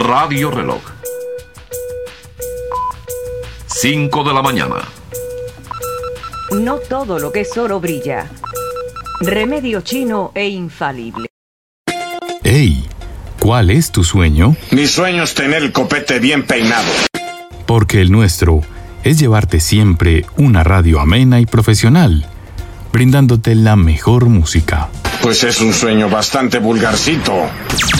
Radio Reloj. 5 de la mañana. No todo lo que es oro brilla. Remedio chino e infalible. ¡Ey! ¿Cuál es tu sueño? Mi sueño es tener el copete bien peinado. Porque el nuestro es llevarte siempre una radio amena y profesional, brindándote la mejor música. Pues es un sueño bastante vulgarcito.